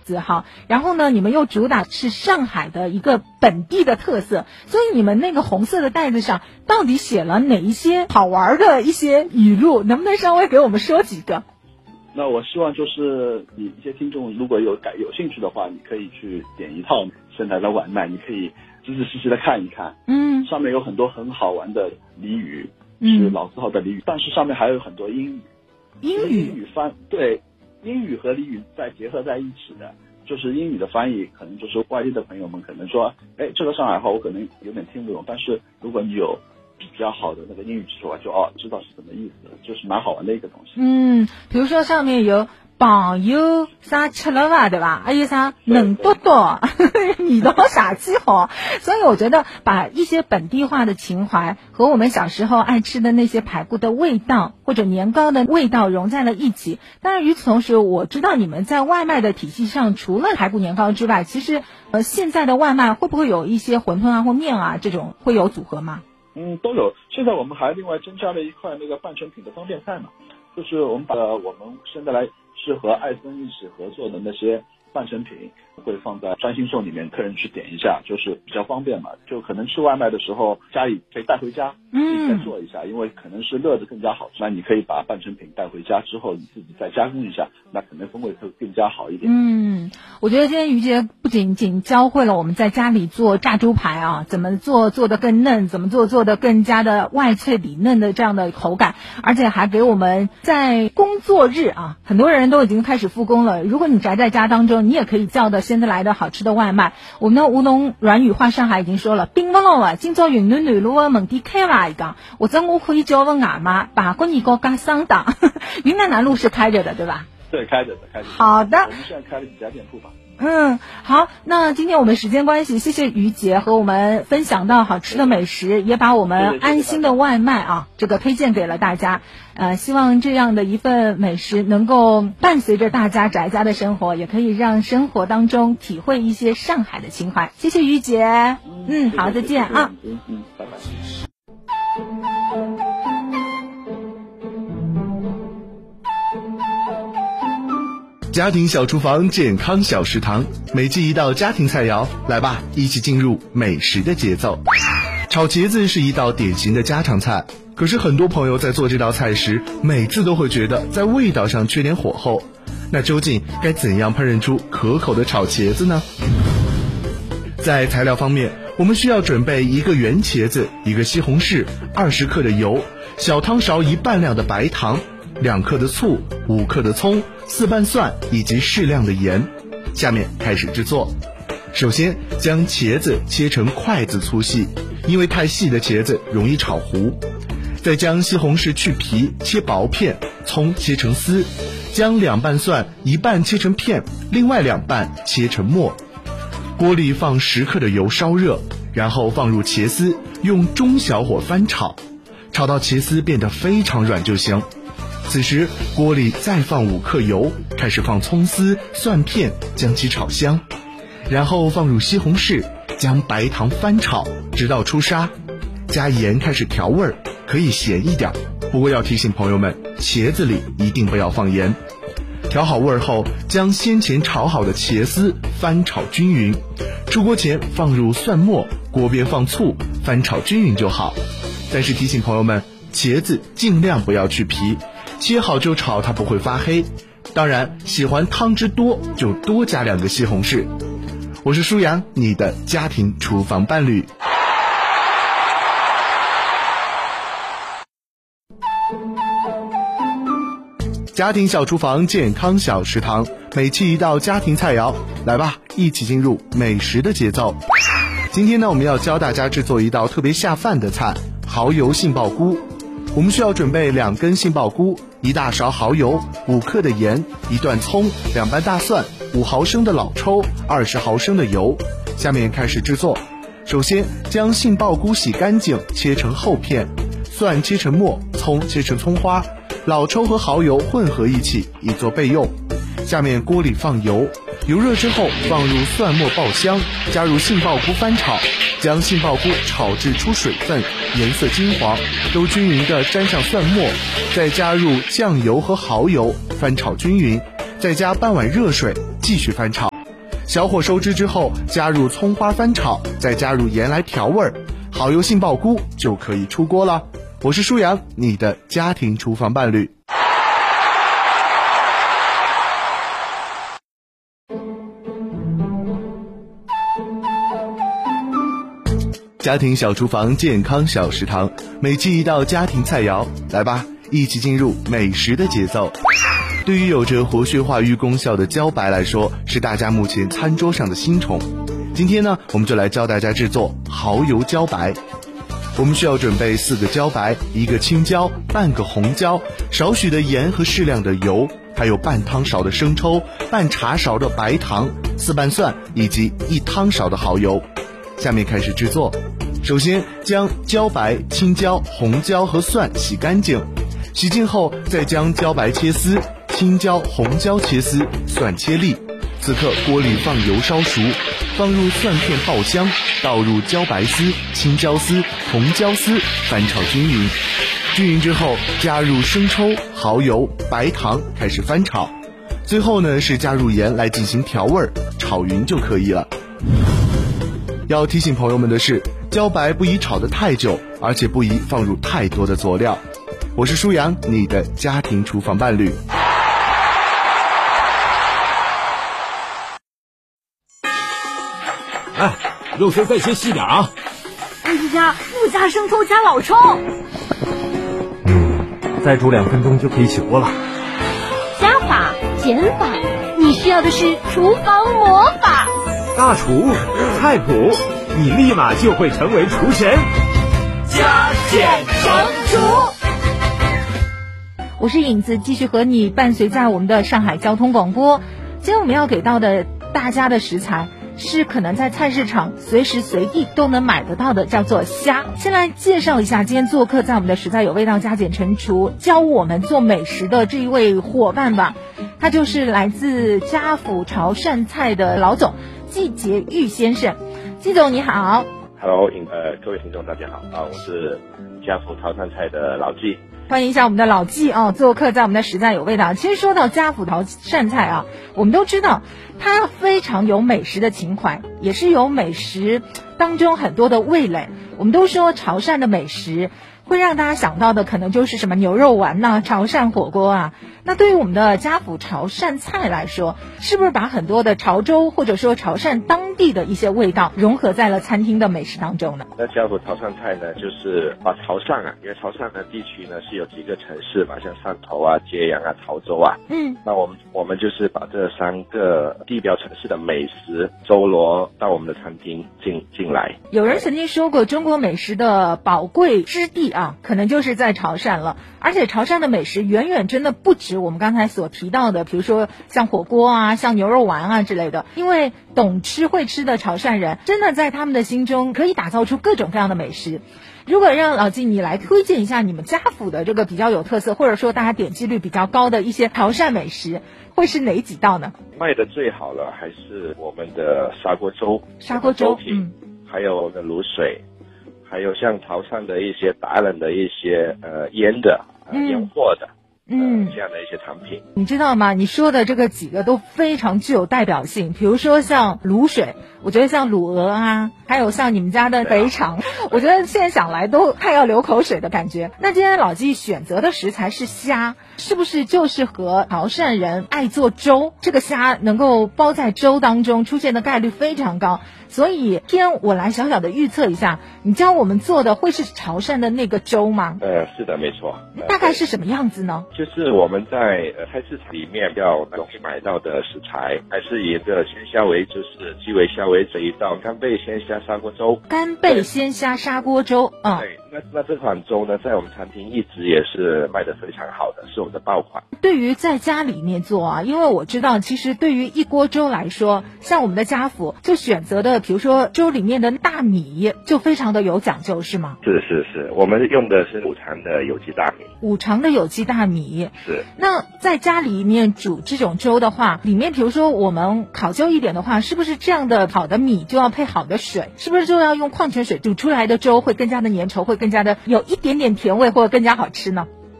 字哈，然后呢，你们又主打是上海的一个本地的特色，所以你们那个红色的袋子上到底写了哪一些好玩的一些语录，能不能稍微给我们说几个？ 那我希望就是你一些听众如果有兴趣的话，你可以去点一套现在的外卖，你可以仔仔细细的看一看，上面有很多很好玩的俚语，是老字号的俚语，但是上面还有很多英语，英语和俚语再结合在一起的，就是英语的翻译，可能就是外地的朋友们可能说，这个上海话我可能有点听不懂，但是如果你有比较好的那个英语基础，就知道是什么意思，就是蛮好玩的一个东西。 比如说上面有朋友啥吃了吧，对吧？还有啥能多多，你都傻气好。所以我觉得把一些本地化的情怀和我们小时候爱吃的那些排骨的味道或者年糕的味道融在了一起。当然与此同时，我知道你们在外卖的体系上，除了排骨年糕之外，其实现在的外卖会不会有一些馄饨啊或面啊这种会有组合吗？ 都有。现在我们还另外增加了一块那个半成品的方便菜嘛，就是我们把我们现在来是和艾森一起合作的那些半成品会放在专心送里面，客人去点一下，就是比较方便嘛。就可能吃外卖的时候，家里可以带回家，自己再做一下，因为可能是热的更加好吃。那你可以把半成品带回家之后，你自己再加工一下，那可能风味会更加好一点。 我觉得今天于杰不仅教会了我们在家里做炸猪排啊，怎么做得更嫩，怎么做得更加的外脆里嫩的这样的口感，而且还给我们在工作日啊，很多人都已经开始复工了。如果你宅在家当中，你也可以叫的现在来的好吃的外卖。我们的吴侬软语话上海已经说了，冰不冷啊，今朝云南南路的门店开了一个，或者我可以叫问外卖，排骨年糕加双档。云南南路是开着的，对吧？ 对，开着的。 好的， 我们现在开了几家店铺吧。 好，那今天我们时间关系，谢谢于杰和我们分享到好吃的美食，也把我们安心的外卖啊这个推荐给了大家。希望这样的一份美食能够伴随着大家宅家的生活，也可以让生活当中体会一些上海的情怀。谢谢于杰，好，再见啊。 拜拜。 家庭小厨房，健康小食堂，每季一道家庭菜肴，来吧，一起进入美食的节奏。炒茄子是一道典型的家常菜，可是很多朋友在做这道菜时，每次都会觉得在味道上缺点火候。那究竟该怎样烹饪出可口的炒茄子呢？在材料方面，我们需要准备一个圆茄子，一个西红柿，20克的油，小汤勺1半量的白糖，2克的醋，5克的葱，4瓣蒜以及适量的盐。下面开始制作。首先将茄子切成筷子粗细，因为太细的茄子容易炒糊。再将西红柿去皮切薄片，葱切成丝，将2瓣蒜1瓣切成片，另外2瓣切成末。锅里放10克的油烧热，然后放入茄丝，用中小火翻炒，炒到茄丝变得非常软就行。此时锅里再放5克油，开始放葱丝、蒜片，将其炒香，然后放入西红柿，将白糖翻炒，直到出沙，加盐开始调味，可以咸一点，不过要提醒朋友们，茄子里一定不要放盐。调好味后，将先前炒好的茄丝翻炒均匀，出锅前放入蒜末，锅边放醋，翻炒均匀就好。但是提醒朋友们，茄子尽量不要去皮，切好就炒，它不会发黑。当然喜欢汤汁多就多加2个西红柿。我是舒阳，你的家庭厨房伴侣。家庭小厨房，健康小食堂，每期一道家庭菜肴，来吧，一起进入美食的节奏。今天呢，我们要教大家制作一道特别下饭的菜——蚝油杏鲍菇。我们需要准备2根杏鲍菇，1大勺蚝油，5克的盐，1段葱，2瓣大蒜，5毫升的老抽，20毫升的油。下面开始制作。首先将杏鲍菇洗干净，切成厚片，蒜切成末，葱切成葱花，老抽和蚝油混合一起，以作备用。下面锅里放油，油热之后放入蒜末爆香，加入杏鲍菇翻炒，将杏鲍菇炒至出水分，颜色金黄，都均匀地沾上蒜末，再加入酱油和蚝油，翻炒均匀，再加半碗热水，继续翻炒， 小火收汁之后，加入葱花翻炒，再加入盐来调味儿，蚝油杏鲍菇就可以出锅了。我是舒阳，你的家庭厨房伴侣。家庭小厨房，健康小食堂，每期一道家庭菜肴，来吧，一起进入美食的节奏。对于有着活血化瘀功效的茭白来说，是大家目前餐桌上的新宠。今天呢，我们就来教大家制作蚝油茭白。我们需要准备4个茭白，1个青椒，半个红椒，少许的盐和适量的油，还有半汤勺的生抽，半茶勺的白糖，4瓣蒜，以及1汤勺的蚝油。下面开始制作。首先将茭白、青椒、红椒和蒜洗干净，洗净后再将茭白切丝，青椒、红椒切丝，蒜切粒。此刻锅里放油烧熟，放入蒜片爆香，倒入茭白丝、青椒丝、红椒丝，翻炒均匀。均匀之后加入生抽、蚝油、白糖，开始翻炒。最后呢是加入盐来进行调味，炒匀就可以了。要提醒朋友们的是，茭白不宜炒得太久，而且不宜放入太多的佐料。我是舒阳，你的家庭厨房伴侣。 哎，肉丝再切细点啊！ 二姨家不加生抽，加老抽。 再煮2分钟就可以起锅了。 加法、减法，你需要的是厨房魔法。 大厨菜谱，你立马就会成为厨神。 加减乘除。 我是影子，继续和你伴随在我们的上海交通广播。今天我们要给到的大家的食材是可能在菜市场随时随地都能买得到的，叫做虾。先来介绍一下今天做客在我们的食材有味道加减乘除教我们做美食的这一位伙伴吧。他就是来自家府潮汕菜的老总季杰玉先生。季总你好。 Hello， 各位听众大家好我是家府潮汕菜的老季。 欢迎一下我们的老季做客在我们的实在有味道。其实说到家府潮汕菜我们都知道它非常有美食的情怀，也是有美食当中很多的味蕾。我们都说潮汕的美食会让大家想到的可能就是什么牛肉丸潮汕火锅那对于我们的家府潮汕菜来说，是不是把很多的潮州或者说潮汕当地的一些味道融合在了餐厅的美食当中呢？ 那家府潮汕菜呢，就是把潮汕因为潮汕的地区呢是有几个城市嘛，像汕头揭阳潮州那我们就是把这3个地标城市的美食搜罗到我们的餐厅进来。 有人曾经说过，中国美食的宝贵之地可能就是在潮汕了。而且潮汕的美食远远真的不止我们刚才所提到的，比如说像火锅像牛肉丸之类的。因为懂吃会吃的潮汕人，真的在他们的心中可以打造出各种各样的美食。如果让老季你来推荐一下你们家府的这个比较有特色，或者说大家点击率比较高的一些潮汕美食，会是哪几道呢？ 卖的最好了还是我们的砂锅粥，还有卤水，还有像潮汕的一些达人的一些腌的腌货的这样的一些产品。 你知道吗？你说的这个几个都非常具有代表性。比如说像卤水，我觉得像卤鹅还有像你们家的肥肠，我觉得现在想来都快要流口水的感觉。那今天老季选择的食材是虾，是不是就是和潮汕人爱做粥，这个虾能够包在粥当中出现的概率非常高？所以天我来小小的预测一下，你教我们做的会是潮汕的那个粥吗？ 是的，没错。 大概是什么样子呢？ 就是我们在菜市场里面比较容易买到的食材，还是以一个鲜虾为主，就是基围虾为这一道干贝鲜虾砂锅粥。干贝鲜虾砂锅粥对，那这款粥呢，在我们餐厅一直也是卖得非常好的，是我们的爆款。 对于在家里面做因为我知道其实对于一锅粥来说，像我们的家府就选择的比如说粥里面的大米就非常的有讲究，是吗？ 是，我们用的是五常的有机大米。 五常的有机大米是。 那在家里面煮这种粥的话，里面比如说我们考究一点的话，是不是这样的好的米就要配好的水？是不是就要用矿泉水煮出来的粥会更加的粘稠，会更加的有一点点甜味，或者更加好吃呢？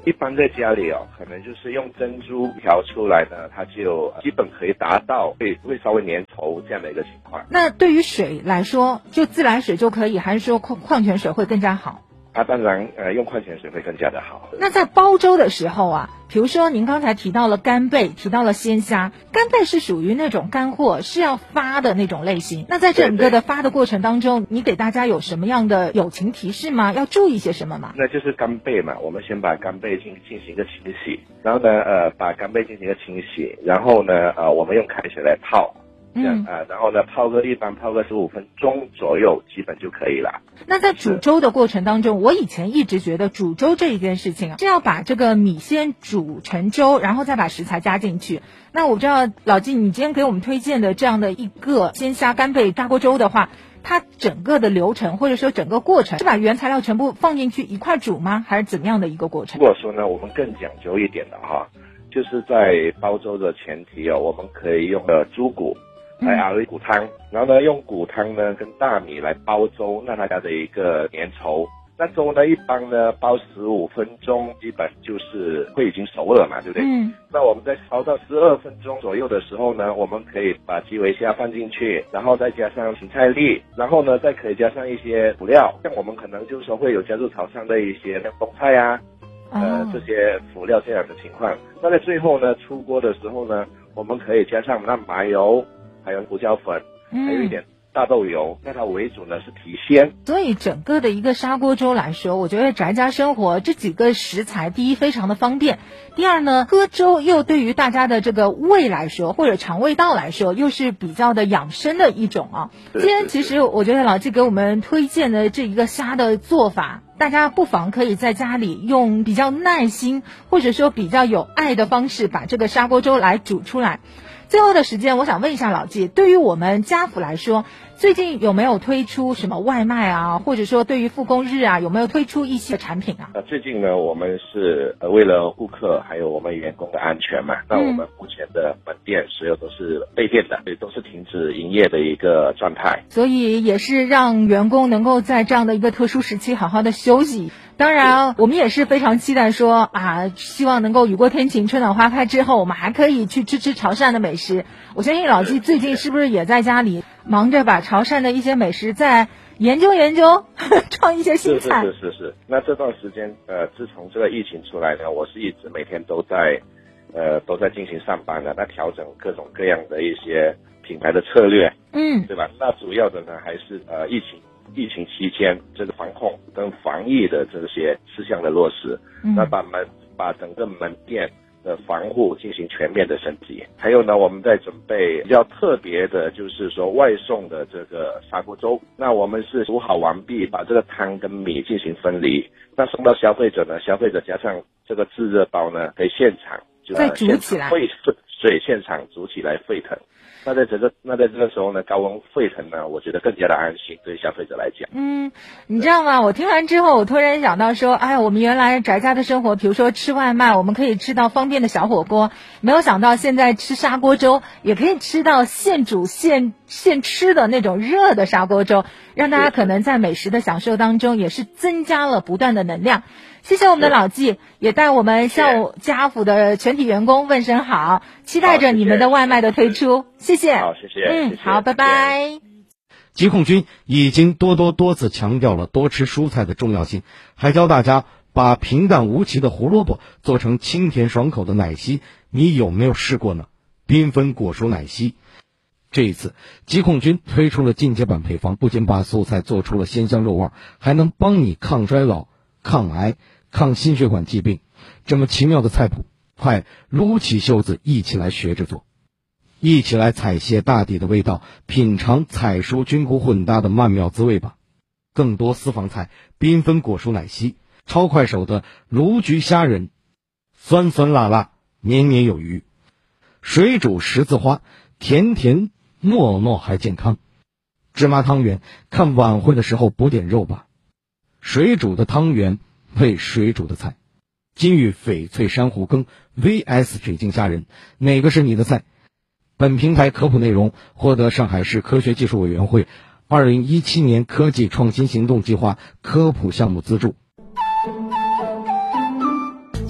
一般在家里可能就是用珍珠调出来呢，它就基本可以达到会稍微粘稠这样的一个情况。 那对于水来说，就自来水就可以，还是说矿泉水会更加好？ 当然用矿泉水会更加的好。 那在煲粥的时候啊，比如说您刚才提到了干贝，提到了鲜虾，干贝是属于那种干货，是要发的那种类型。那在整个的发的过程当中，你给大家有什么样的友情提示吗？要注意些什么吗？ 那就是干贝嘛，我们先把干贝进行一个清洗，然后呢把干贝进行一个清洗，然后呢我们用开水来泡。然后呢一般泡个15分钟左右基本就可以了。 那在煮粥的过程当中，我以前一直觉得煮粥这一件事情是要把这个米先煮成粥，然后再把食材加进去。那我不知道老季，你今天给我们推荐的这样的一个鲜虾干贝砂锅粥的话，它整个的流程或者说整个过程是把原材料全部放进去一块煮吗？还是怎么样的一个过程？ 如果说呢我们更讲究一点的就是在煲粥的前提我们可以用猪骨来熬骨汤，然后呢用骨汤呢跟大米来煲粥，让它的一个粘稠。那粥呢一般呢煲15分钟基本就是会已经熟了嘛，对不对？那我们在煲到12分钟左右的时候呢，我们可以把基围虾放进去，然后再加上芹菜粒，然后呢再可以加上一些辅料，像我们可能就是说会有加入炒上的一些像冬菜这些辅料这样的情况。那在最后呢出锅的时候呢，我们可以加上那麻油，还有胡椒粉，还有一点大豆油，那它为主呢是提鲜。 所以整个的一个砂锅粥来说，我觉得宅家生活这几个食材，第一非常的方便，第二呢喝粥又对于大家的这个胃来说或者肠胃道来说又是比较的养生的一种今天其实我觉得老季给我们推荐的这一个虾的做法，大家不妨可以在家里用比较耐心或者说比较有爱的方式把这个砂锅粥来煮出来。最后的时间，我想问一下老季，对于我们家府来说，最近有没有推出什么外卖或者说对于复工日有没有推出一些产品最近呢，我们是为了顾客还有我们员工的安全嘛，那我们目前的门店所有都是备店的，都是停止营业的一个状态， 所以也是让员工能够在这样的一个特殊时期好好的休息。当然我们也是非常期待说希望能够雨过天晴，春暖花开之后，我们还可以去吃潮汕的美食。我相信老季最近是不是也在家里忙着把潮汕的一些美食再研究创一些新菜？ 是。那这段时间自从这个疫情出来呢，我是一直每天都在进行上班的，那调整各种各样的一些品牌的策略，对吧？那主要的呢还是疫情期间这个防控跟防疫的这些事项的落实，那把整个门店的防护进行全面的升级。还有呢，我们在准备比较特别的，就是说外送的这个砂锅粥。那我们是煮好完毕，把这个汤跟米进行分离，那送到消费者呢，消费者加上这个自热包呢，可以现场就再煮起来， 对，现场煮起来沸腾。那在这个时候呢，高温沸腾呢，我觉得更加的安心，对消费者来讲。 你知道吗？我听完之后，我突然想到说，我们原来宅家的生活，比如说吃外卖，我们可以吃到方便的小火锅，没有想到现在吃砂锅粥也可以吃到现煮现吃的那种热的砂锅粥，让大家可能在美食的享受当中也是增加了不断的能量。谢谢我们的老季，也带我们向家府的全体员工问声好，期待着你们的外卖的推出。谢谢。 好，谢谢。 好，拜拜。 疾控君已经多次强调了多吃蔬菜的重要性，还教大家把平淡无奇的胡萝卜做成清甜爽口的奶昔，你有没有试过呢？缤纷果蔬奶昔。这一次疾控君推出了进阶版配方，不仅把素菜做出了鲜香肉味，还能帮你抗衰老、抗癌、抗心血管疾病。这么奇妙的菜谱，快撸起袖子一起来学着做，一起来采撷大地的味道，品尝菜蔬菌菇混搭的曼妙滋味吧。更多私房菜缤纷果蔬奶昔，超快手的卢菊虾仁，酸酸辣辣绵绵有余，水煮十字花，甜甜糯糯还健康。芝麻汤圆，看晚会的时候补点肉吧。水煮的汤圆配水煮的菜，金玉翡翠珊瑚羹 vs 水晶虾仁，哪个是你的菜？本平台科普内容获得上海市科学技术委员会2017年科技创新行动计划科普项目资助。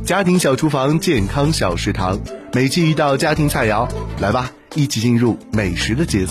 家庭小厨房健康小食堂，每季一道家庭菜肴，来吧，一起进入美食的节奏。